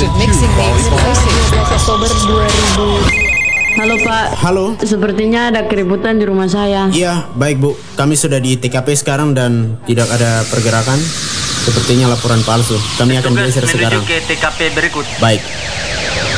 mixing waves and voices. 12 Oktober 2000. Halo Pak. Halo. Sepertinya ada keributan di rumah saya. Iya, baik Bu. Kami sudah di TKP sekarang dan tidak ada pergerakan. Sepertinya laporan palsu. Kami akan geser sekarang. Menuju ke TKP berikut. Baik.